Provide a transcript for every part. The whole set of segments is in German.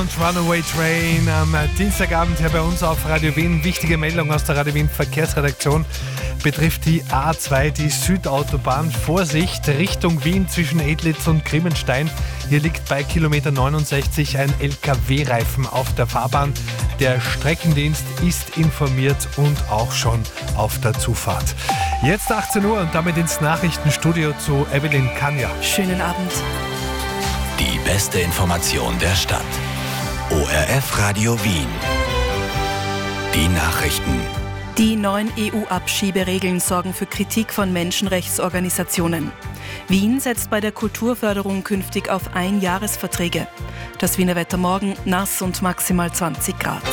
Und Runaway Train am Dienstagabend hier bei uns auf Radio Wien. Wichtige Meldung aus der Radio Wien Verkehrsredaktion betrifft die A2, die Südautobahn. Vorsicht, Richtung Wien zwischen Edlitz und Grimmenstein. Hier liegt bei Kilometer 69 ein LKW-Reifen auf der Fahrbahn. Der Streckendienst ist informiert und auch schon auf der Zufahrt. Jetzt 18 Uhr und damit ins Nachrichtenstudio zu Evelyn Kanja. Schönen Abend. Die beste Information der Stadt. ORF Radio Wien. Die Nachrichten. Die neuen EU-Abschieberegeln sorgen für Kritik von Menschenrechtsorganisationen. Wien setzt bei der Kulturförderung künftig auf Einjahresverträge. Das Wiener Wetter morgen nass und maximal 20 Grad.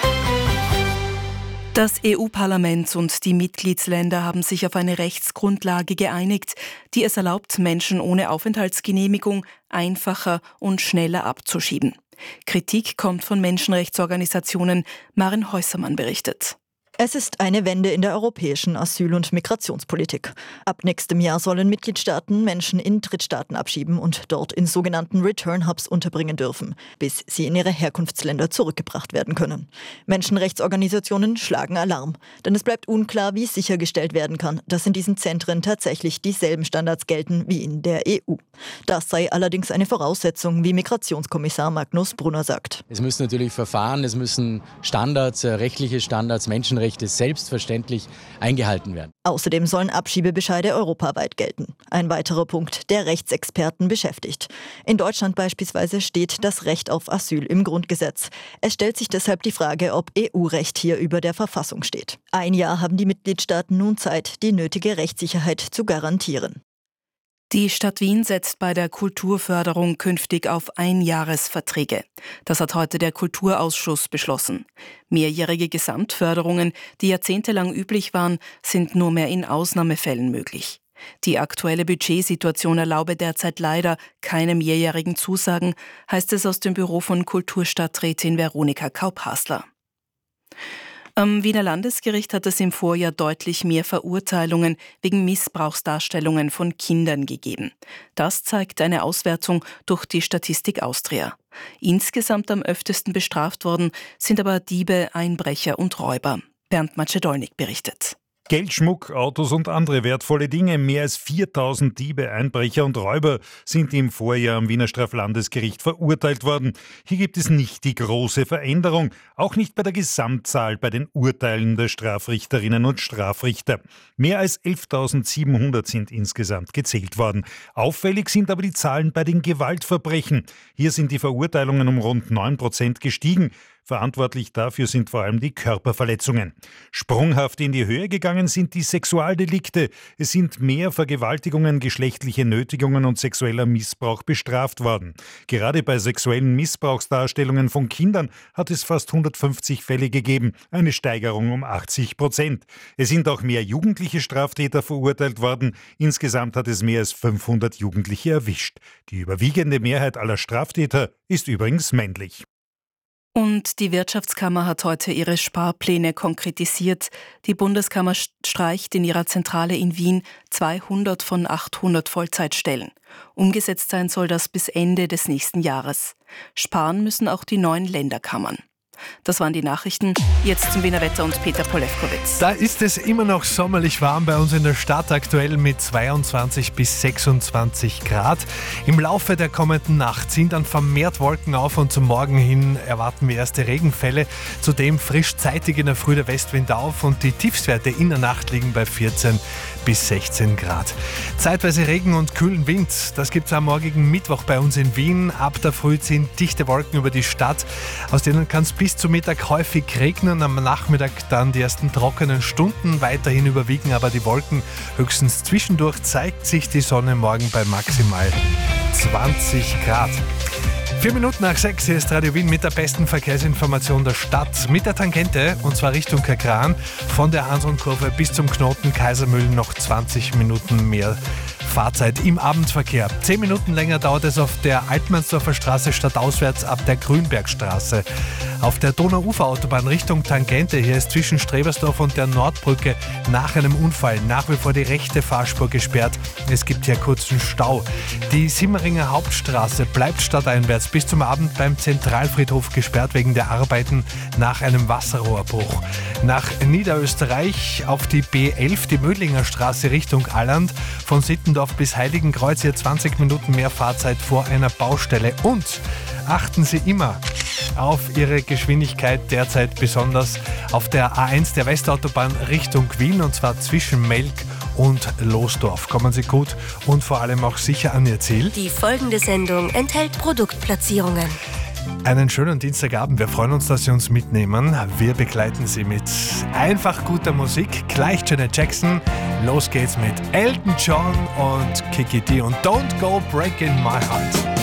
Das EU-Parlament und die Mitgliedsländer haben sich auf eine Rechtsgrundlage geeinigt, die es erlaubt, Menschen ohne Aufenthaltsgenehmigung einfacher und schneller abzuschieben. Kritik kommt von Menschenrechtsorganisationen. Maren Häusermann berichtet. Es ist eine Wende in der europäischen Asyl- und Migrationspolitik. Ab nächstem Jahr sollen Mitgliedstaaten Menschen in Drittstaaten abschieben und dort in sogenannten Return-Hubs unterbringen dürfen, bis sie in ihre Herkunftsländer zurückgebracht werden können. Menschenrechtsorganisationen schlagen Alarm, denn es bleibt unklar, wie sichergestellt werden kann, dass in diesen Zentren tatsächlich dieselben Standards gelten wie in der EU. Das sei allerdings eine Voraussetzung, wie Migrationskommissar Magnus Brunner sagt. Es müssen natürlich Verfahren, es müssen Standards, rechtliche Standards, Menschenrechte selbstverständlich eingehalten werden. Außerdem sollen Abschiebebescheide europaweit gelten. Ein weiterer Punkt, der Rechtsexperten beschäftigt. In Deutschland beispielsweise steht das Recht auf Asyl im Grundgesetz. Es stellt sich deshalb die Frage, ob EU-Recht hier über der Verfassung steht. Ein Jahr haben die Mitgliedstaaten nun Zeit, die nötige Rechtssicherheit zu garantieren. Die Stadt Wien setzt bei der Kulturförderung künftig auf Einjahresverträge. Das hat heute der Kulturausschuss beschlossen. Mehrjährige Gesamtförderungen, die jahrzehntelang üblich waren, sind nur mehr in Ausnahmefällen möglich. Die aktuelle Budgetsituation erlaube derzeit leider keine mehrjährigen Zusagen, heißt es aus dem Büro von Kulturstadträtin Veronika Kaup-Hasler. Am Wiener Landesgericht hat es im Vorjahr deutlich mehr Verurteilungen wegen Missbrauchsdarstellungen von Kindern gegeben. Das zeigt eine Auswertung durch die Statistik Austria. Insgesamt am öftesten bestraft worden sind aber Diebe, Einbrecher und Räuber. Bernd Macedolnik berichtet. Geld, Schmuck, Autos und andere wertvolle Dinge. Mehr als 4000 Diebe, Einbrecher und Räuber sind im Vorjahr am Wiener Straflandesgericht verurteilt worden. Hier gibt es nicht die große Veränderung, auch nicht bei der Gesamtzahl bei den Urteilen der Strafrichterinnen und Strafrichter. Mehr als 11.700 sind insgesamt gezählt worden. Auffällig sind aber die Zahlen bei den Gewaltverbrechen. Hier sind die Verurteilungen um rund 9% gestiegen. Verantwortlich dafür sind vor allem die Körperverletzungen. Sprunghaft in die Höhe gegangen sind die Sexualdelikte. Es sind mehr Vergewaltigungen, geschlechtliche Nötigungen und sexueller Missbrauch bestraft worden. Gerade bei sexuellen Missbrauchsdarstellungen von Kindern hat es fast 150 Fälle gegeben, eine Steigerung um 80%. Es sind auch mehr jugendliche Straftäter verurteilt worden. Insgesamt hat es mehr als 500 Jugendliche erwischt. Die überwiegende Mehrheit aller Straftäter ist übrigens männlich. Und die Wirtschaftskammer hat heute ihre Sparpläne konkretisiert. Die Bundeskammer streicht in ihrer Zentrale in Wien 200 von 800 Vollzeitstellen. Umgesetzt sein soll das bis Ende des nächsten Jahres. Sparen müssen auch die 9 Länderkammern. Das waren die Nachrichten. Jetzt zum Wiener Wetter und Peter Polewkowitz. Da ist es immer noch sommerlich warm bei uns in der Stadt, aktuell mit 22 bis 26 Grad. Im Laufe der kommenden Nacht ziehen dann vermehrt Wolken auf und zum Morgen hin erwarten wir erste Regenfälle. Zudem frisch zeitig in der Früh der Westwind auf und die Tiefstwerte in der Nacht liegen bei 14 bis 16 Grad. Zeitweise Regen und kühlen Wind, das gibt es am morgigen Mittwoch bei uns in Wien. Ab der Früh ziehen dichte Wolken über die Stadt, aus denen kann es bis zum Mittag häufig regnen, am Nachmittag dann die ersten trockenen Stunden, weiterhin überwiegen aber die Wolken. Höchstens zwischendurch zeigt sich die Sonne morgen bei maximal 20 Grad. 4 Minuten nach 6, hier ist Radio Wien mit der besten Verkehrsinformation der Stadt. Mit der Tangente, und zwar Richtung Kakran, von der Hansl-Kurve bis zum Knoten Kaisermühlen noch 20 Minuten mehr Fahrzeit im Abendverkehr. 10 Minuten länger dauert es auf der Altmannsdorfer Straße stadtauswärts ab der Grünbergstraße. Auf der Donauuferautobahn Richtung Tangente, hier ist zwischen Strebersdorf und der Nordbrücke nach einem Unfall nach wie vor die rechte Fahrspur gesperrt. Es gibt hier kurzen Stau. Die Simmeringer Hauptstraße bleibt stadteinwärts bis zum Abend beim Zentralfriedhof gesperrt wegen der Arbeiten nach einem Wasserrohrbruch. Nach Niederösterreich auf die B11, die Mödlinger Straße Richtung Alland, von Sittendorf bis Heiligenkreuz, hier 20 Minuten mehr Fahrzeit vor einer Baustelle. Und achten Sie immer auf Ihre Geschwindigkeit, derzeit besonders auf der A1 der Westautobahn Richtung Wien, und zwar zwischen Melk und Losdorf. Kommen Sie gut und vor allem auch sicher an Ihr Ziel. Die folgende Sendung enthält Produktplatzierungen. Einen schönen Dienstagabend. Wir freuen uns, dass Sie uns mitnehmen. Wir begleiten Sie mit einfach guter Musik. Gleich Janet Jackson. Los geht's mit Elton John und Kiki D und Don't Go Breaking My Heart.